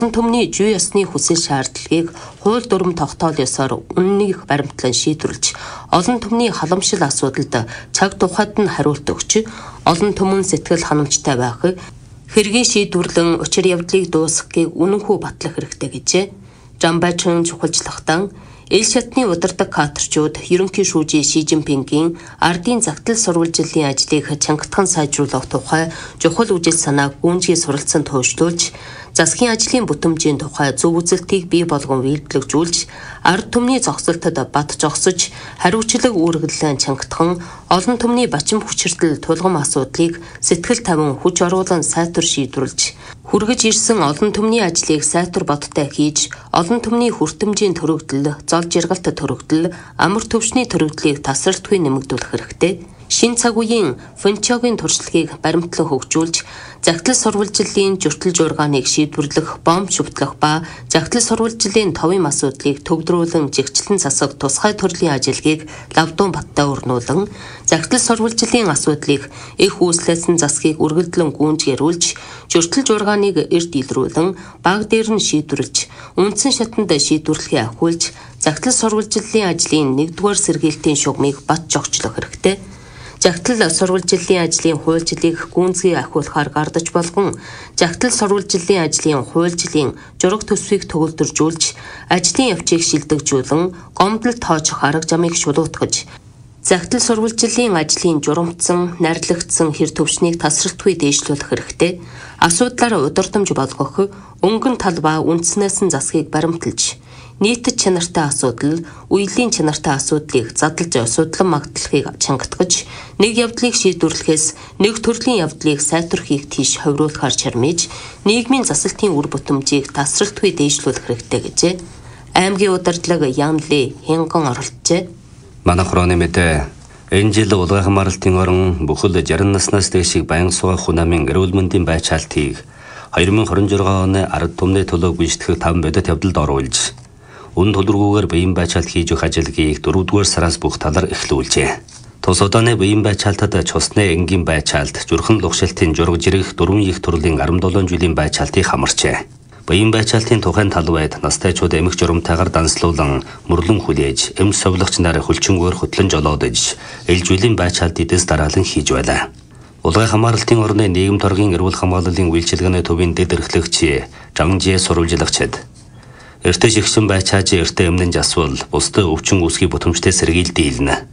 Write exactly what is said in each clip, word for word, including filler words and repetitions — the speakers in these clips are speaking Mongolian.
Төмний зүй ёсны хүсэл шаардлагыг хууль дүрм тогтоол ёсоор үннийг баримтлан шийдвэрлэж, олон түмний халамжил асуудалд цаг тухайд нь хариулт өгч, олон түмэн сэтгэл ханамжтай байхыг, хэргийг шийдвэрлэн учир явдлыг дуусгахыг үнэнхүү батлах хэрэгтэй гэжээ. Жамбайчин чухалжлахтан ил шатны удирдаг кадрчууд ерөнхий шүүжийн Ши Жинпингийн ардын загтал сурвалжлалын ажлыг чангатхан сайжруулах тухай чухал үжил санааг гүнзгий суралцсан туушдуулж, засгийн ажлын бүтэмжийн тухай зөв үзэлтийг бий болгон вэлдлэгжүүлж, ард түмний зогсолтод бат жогсож, хариуцлага үүргэлэн чангатхан олон түмний бачим хүчирдэл тулгам асуудлыг сэтгэл тавин хүч оруулан сайтар шийдвэрлэж, хүргэж ирсэн олон түмний ажлыг сайтар бодтой хийж, олон түмний хүртэмжийн төрөгдөл, зол жаргалт төрөгдөл, амар төвшний төрөгдлийг тасралтгүй нэмэгдүүлэх хэрэгтэй. Шин цаг үеийн фэнчогийн туршлагыг баримтлан хөгжүүлж, загтал сурвалжлалын журтал жургааныг шийдвэрлэх, бомб шүтлэх ба загтал сурвалжлалын товын асуудлыг төвдрүүлэн жигчлэн засах тусгай төрлийн ажилгийг лавдуун баттай өрнүүлэн, загтал сурвалжлалын асуудлыг их үүслэсэн засгийг үргэлжлэн гүнзгийрүүлж, журтал жургааныг эрт илрүүлэн, баг дээр нь шийдвэрлэж, үндсэн шатанд шийдвэрлэхээ ахиулж, загтал сурвалжлалын ажлын нэгдүгээр сэргээлтийн шугамыг бат жогчлох хэрэгтэй. Загтал сурвалжлалын ажлын хуульчлалыг гүнзгий ахиулахаар гардаж болгон, загтал сурвалжлалын ажлын хуульчлалын жураг төсвийг төгөлдржүүлж, ажлын явцыг шилдэгжүүлэн, гомдол тоочох арга замыг шулуутгаж, загтал сурвалжлалын ажлын журамтсан, найрлагдсан хэр төвшнийг тасралтгүй дээшлүүлэх хэрэгтэй. Асуудлаар удирдамж болгох, өнгөн тал ба үндснээс нь засгийг баримталж, нийтэд чанартай асуудал, үеийн чанартай асуудлыг задлж судлан магтлахыг чангатгаж, нэг явдлыг шийдвэрлэхээс нэг төрлийн явдлыг сайтархийг тийш ховируулахар чармиж, нийгмийн засалтын үр бүтэмжийг тасралтгүй дээшлүүлэх хэрэгтэй гэжээ. Аймгийн удирдлага Ян Ли Хянган оролцжээ. Манай хорооны мэдээ энэ жил улгайхан маралтын орон бүхэл шарх наснаас дээшийг баян суугах хүн амын эрүүл мэндийн байцаалтыг две тысячи двадцать шесть оны ард түмний төлөө гүйцэтгэх таван бодит явдалд оруулж, үн төлөвлөгөөр биеийн байцаалт хийж өгөх ажилгийг дөрөвдүгээр сараас бүх талаар эхлүүлжээ. Тус удааны биеийн байцаалтад цусны энгийн байцаалт, зүрхэн лугшилтын жураг жирэх дөрвөн их төрлийн арамдуулан жилийн байцаалтыг хамарчээ. Биеийн байцаалтын тухайн тал байд настайчууд эмх журамтайгаар данслуулан мөрлөн хүлээж, эм совлогч нар хөлчөнгөөр хөтлөн жолоодож, ил жилийн байцаалт эдэс дараалан хийж байлаа. Улгай хамааралтын орны нийгэм торгийн эрүүл хамгааллын үйлчилгээний төвийн дэд эрхлэгч Жанжээ сурвалжлагчид эртэ шигшин байцааж эртэ эмнэн жасвал бусдад өвчин үүсгий бүтэмжтэй сэргийл дийлнэ.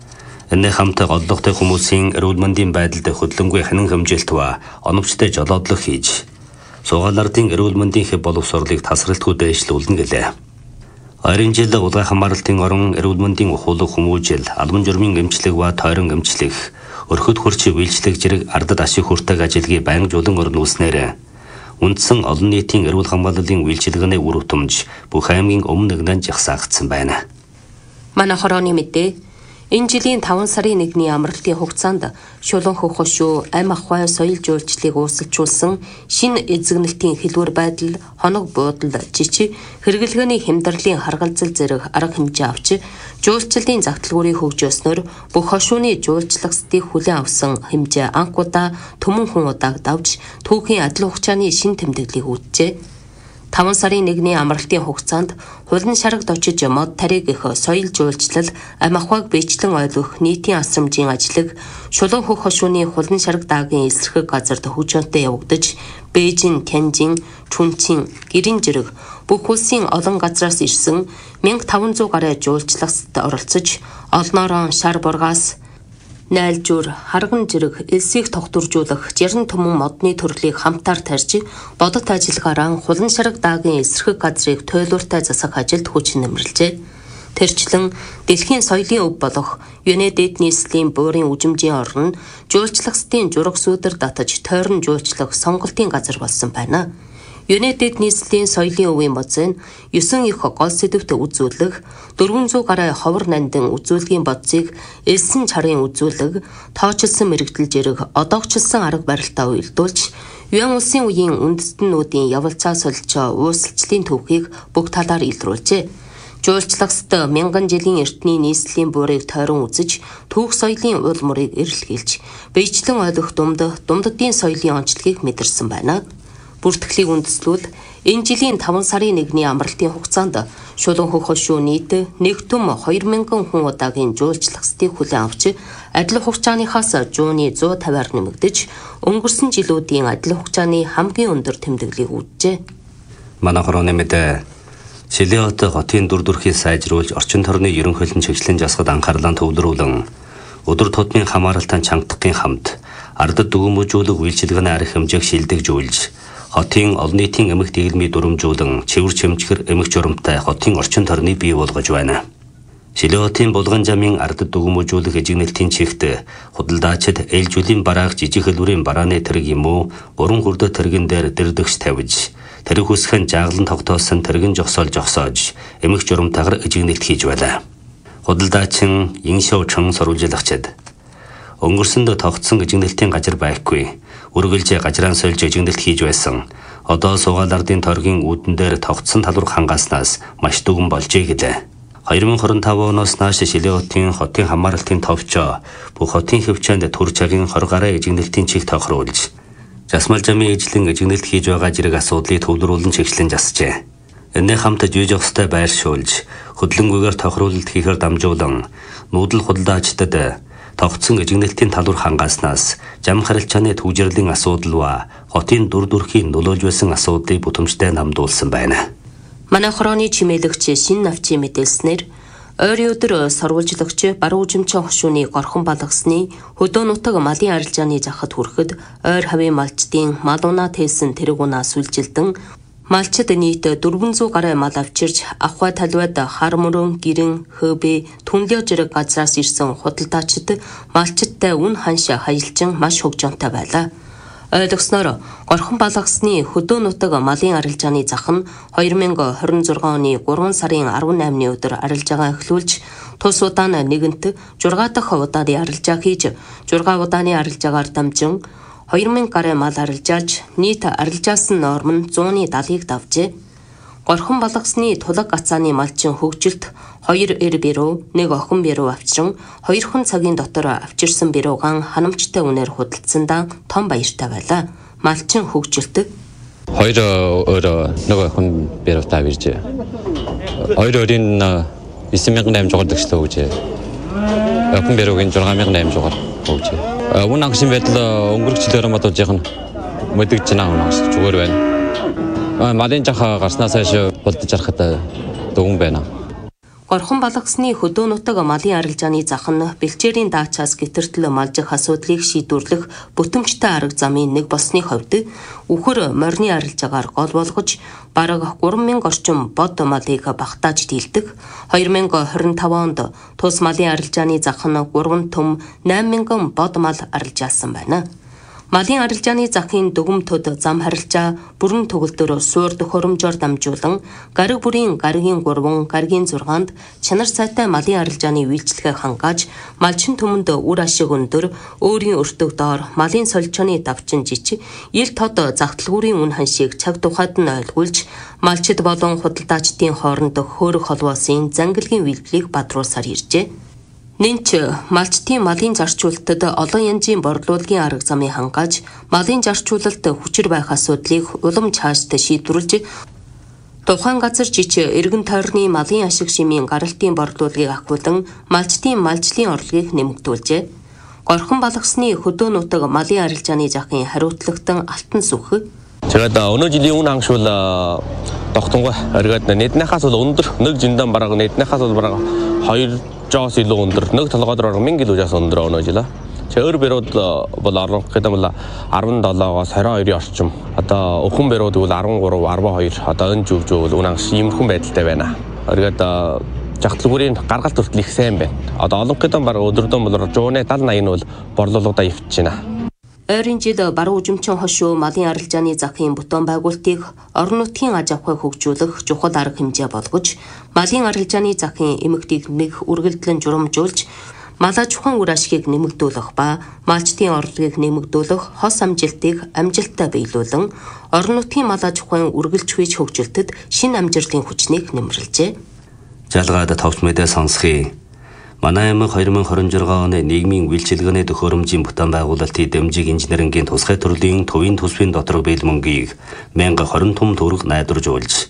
Энэ хамтаа голлогтой хүмүүсийн эрүүл мэндийн байдалд хөдөлгөөнгүй ханин хэмжилт ба оновчтой жолоодлого хийж, суугаалардын эрүүл мэндийн хэв боловсролыг тасралтгүй дээшлүүлнэ гэлээ. Ойрын жил улгай хамааралтын орон эрүүл мэндийн ухуулаг хүмүүжил, албан журмын эмчлэг ба тойрон эмчлэх, өрхөд хурц үйлчлэг зэрэг ардад ашиг хүртэг ажилгийг байнгжуулан өрнүүлснээр үндсэн олон нийтийн эрүүл хамгааллын үйлчилгээний үр дүнж бүх аймгийн өмнө нэгэн жагсаагдсан байна. Манай хорооны мэдээ энэ жилийн таван сарын нэгний амралтын хугацаанд шулуун хөхөшөө амь ахуй соёл жуулчлалыг уусалжуулсан шинэ эзэгнэлтийн хэлбэр байдал, хоног буудал, жичиг хэрэглгээний хямдралын харгалзал зэрэг арга хэмжээ авч жуулчлалын загталгуурыг хөгжөөснөөр бүх хошууны жуулчлагчдыг хүлээн авсан хэмжээ анх удаа төмөн хүн удааг давж түүхийн адил хугацааны шин тэмдэглэлийг үүджээ. таван сарын нэгний амралтын хугацаанд хулан шарагт очиж мод тариг их соёл жуулчлал, амь ахуйг биечлэн ойлгох нийтийн асрамжийн ажлыг шулуун хөх хошууны хулан шараг даагийн эсрэг газарт хөгжөөнтэй явагдаж, Бээжин, Тянжин, Чүнчин, Гэрийн зэрэг бүх улсын олон газраас ирсэн мянга таван зуун гаруй жуулчлагчид оролцож, олноороо шар бургаас найлжуур, харган зэрэг элсийг тогтворжуулах жарган түмэн модны төрлийг хамтаар тарьж, бодит ажиллагаараа хулан шараг даагийн эсрэг газрыг туйлууртай засах ажилд хүч нэмэрлэжээ. Тэрчлэн дэлхийн соёлын өв болох ЮНЕД нийслэлийн буурын үжимжийн орн жуулчлагчдын жураг сүүдэр татаж тойрон жуулчлах сонголтын газар болсон байна. ЮНЕД нийслэлийн соёлын өвийн бозын есөн их гол сэдвт үзүүлэх, дөрвөн зуун гаруй ховор нандин үзүүлгийн бодцыг элсэн чарын үзүүлэг, тоочилсан мэрэгдэл зэрэг одоогчлсан арга барилтаа уялдуулж, Юан улсын үеийн үндэстнүүдийн явалцаа солилцоо уусалчлалын төвхийг бүх талаар илрүүлжээ. Жуулчлагчд мянган жилийн эртний нийслэлийн буурыг тойрон үзэж, түүх соёлын уул мурыг эрэлхийлж, биечлэн ойлгох думд, думддын соёлын онцлогийг мэдэрсэн байна. Бүртгэлийг үндэслүүл Энэ жилийн таван сарын нэгний амралтын хугацаанд шулуун хөх хошуу нийт нэг түм хоёр мянган хүн удаагийн жуулчлахстыг хүлээн авч адил хугацааныхаас жууны зуун тавиар нэмэгдэж өнгөрсөн жилүүдийн адил хугацааны хамгийн өндөр тэмдэглэлийг үүджээ. Манай хорооны мэдээ Шилиот хотын дүр төрхийг сайжруулж орчин тойрны ерөнхийлөн чиглэлийн засгад анхаарлаа төвлөрүүлэн өдөр тутмын хамааралтай чангадахын хамт ардад дүгнэмжүүлэг үйлчилгээний арга хэмжээг шилдэгжүүлж хотын олон нийтийн эмх дэглэмийг дүрмжүүлэн цэвэр чимчгэр эмх журамтай хотын орчин тойрныг бий болгож байна. Шилиотын булган жамын ардад дүгнэмжүүлэх эжигнэлтийн чигт худалдаачид ээлжүүлийн бараах жижиг хэлбэрийн барааны тэрэг юм уу гурван хүрдэ тэрэгэн дээр дэрдэгч тавьж тэрэг хүсхэн жааглан тогтоосон тэрэгэн жогсоол жогсоож эмх журамтайгаар эжигнэлт хийж байлаа. Худалдаачин Иншоочон сурвалжлагчид өнгөрсөнд тогтсон эжигнэлтийн газар байхгүй. Үргэлж газраа сольж эжигнэлт хийж байсан. Одоо сугаал ардын торгийн үүдэн дээр тогтсон талбар хангааснаас маш дүгэн болжээ гэлээ. хоёр мың хорин тав оноос нааш Шилиотын хотын хамааралтын товчоо бүх хотын хөвчөнд төр цагийн хорь гараа эжигнэлтийн чиг тохируулж засмал жамын ижлэн эжигнэлт хийж байгаа зэрэг асуудлыг төвлөрүүлэн чиглэн засжээ. Энэний хамт жиж ёстой байршуулж хөдөлгөөнгээр тохируулалт хийхээр дамжуулан нүүдэл худалдаачдад тогтсон эжигнэлтийн талбар хангааснаас жам харилцааны төвжирлийн асуудал ба хотын дүр төрхийн нөлөөлж байсан асуудлыг бүтэмжтэй намдуулсан байна. Манай хорооны чимээлэгч Шин навчийн мэдээлснээр ойрын өдөр сурвалжлагч баруун жимчин хошууны горхон балгасны хөдөө нутаг малын арилжааны захад хүрэхэд ойр хавийн малчдын мал унаа тээсэн тэрэг унаа сүлжилдэн малчид нийт дөрвөн зуун гаруй мал авчирч авхай талбайд хар мөрөн гэрэн хөөбэ түнлээ зэрэг газраас ирсэн худалдаачид малчидтай үн ханш хаялчин маш хөгжөөнтэй байлаа. Ойлгосноор горхон балгасны хөдөө нутаг малын арилжааны зах нь хоёр мың хорин зургаан оны гурван сарын арван наймны өдөр арилжаагаа эхлүүлж тус удаан нэгэнт зургаа дахь удааны арилжаа хийж зургаа удааны арилжаагаар дамжин хоёр мянган гаруй мал арилжааж нийт арилжаасан норм нь зууны даалыг давжээ. Горхон балгасны тулаг гацааны малчин хөгжилт хоёр эр бэрүү, нэг охин бэрүү авчран хоёр хон цагийн дотор авчирсан бэрүүган ханамжтай үнээр худалдсандаа том баяртай байлаа. Малчин хөгжилт хоёр өөр нэг охин бэрүүтэй авирж хоёр өрийн девять мянган восемьсот төгслөө гэж. Охин бэрүүгийн шесть мянган восемьсот гэж. Үн агшин байдал өнгөрчлөөр модожийнх нь мэдэгч наа унаас зүгээр байна. Малын жаха гарснаас хойш болдож харахад дүгэн байна. Горхон балгасны хөдөө нутаг малын арилжааны зах нь бэлчээрийн даачаас гэтэртэл малжих асуудлыг шийдвэрлэх бүтэмжтэй арга замын нэг болсны хувьд үхэр морины арилжаагаар гол болгож бараг гурван мянган орчим бод малыг багтааж дийлдэг. хоёр мың хорин тав онд тус малын арилжааны зах нь гурван түм найман мянган бод мал арилжаасан байна. Малын арилжааны захын дүгмтөд зам харилцаа бүрэн төгөлдөр суурь төхөөрөмжөөр дамжуулан гариг бүрийн гаригийн гурван, гаригийн зургаанд чанар сайтай малын арилжааны үйлчлэгээ хангааж малчин түмэнд үр ашиг өндөр, өөрийн өртөг доор малын солилцооны давчин жич, ил тод загталгүүрийн үн ханшийг цаг тухайд нь ойлгуулж малчид болон худалдаачдын хооронд хөөрөх холбоосын зангилгийн үйлдэлийг бадруулсаар иржээ. Нинч малчдын малын зарчуулалтад олон янзын борлуулгын арга замыг хангааж малын зарчуулалт хүчир байх асуудлыг улам цаашд шийдвэрлэж тухайн газар жич эргэн тойрны малын ашиг шимийн гаралтын борлуулгыг ахиулан малчдын малжлын орлогыг нэмэгдүүлжээ. Горхон балгасны хөдөө нутаг малын арилжааны захын хариуцлагатан алтан сүх. Тэгээд өнөө жилийн үн хангшуул тогтонгой оргиод нийтнийхээс бол өндөр нэг жиндан бараг нийтнийхээс бол бараг хоёр жоос илүү өндөр нэг толгойд бараг мянган кг-аас өндөр өнөө жил. Өөр бэрүүд бол арван гэдэг бол арван долоогоос арвин хоёрын орчим. Одоо өхөн бэрүүд бол арван гурав, арван хоёр. Одоо энэ жүв жүв бол үн хангаш иймэрхүү байдалтай байна. Оргиод жагтлагүүрийн гаргалт хүртэл их сайн байна. Одоо олон хэдэн бараг өдөрдөн бол жууны даал наян бол борлуулгадаа ивтэж байна. Ойрын жил баруун жимчин хошуу малын арилжааны захын бүтээн байгуулалтыг орон нутгийн аж ахуйг хөгжүүлэх чухал арга хэмжээ болгож малын арилжааны захын эмх дэглэмийг үргэлжлэн журамжуулж мал аж ахуйн үр ашгийг нэмэгдүүлэх ба малчдын орлогыг нэмэгдүүлэх хос амжилтыг амжилттай биелүүлэн орон нутгийн мал аж ахуйн үргэлжлүүлж хөгжилтөд шинэ амжилтын хүчнийг нэмэрлэжээ. Жалгаад товч мэдээ сонсхий. Манай аймаг хоёр мың хорин жиргээ оны нийгмийн үйлчилгээний төхөөрөмжийн бүтээн байгуулалтын дэмжиг инженерингийн тусгай төрлийн төвийн төсвийн доторх биелмөнгийг мянга хорин том төгрөг найдварж уйлж